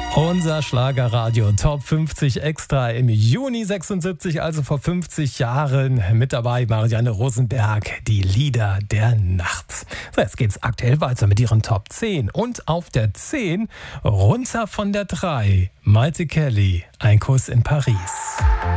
Unser Schlagerradio Top 50 Extra im Juni 76, also vor 50 Jahren. Mit dabei Marianne Rosenberg, die Lieder der Nacht. So, jetzt geht's aktuell weiter mit ihren Top 10. Und auf der 10, runter von der 3, Maite Kelly, Ein Kuss in Paris.